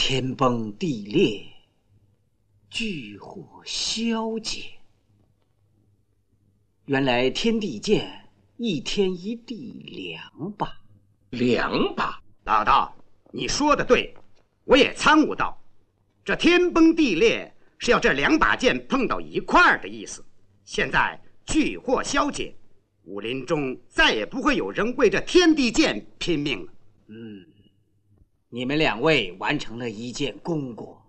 天崩地裂，巨火消解。原来天地剑一天一地2把。 2把？ 老道，你说的对，我也参悟到，这天崩地裂是要这2把剑碰到一块儿的意思。现在巨祸消解，武林中再也不会有人为这天地剑拼命了。 你们2位完成了一件功过，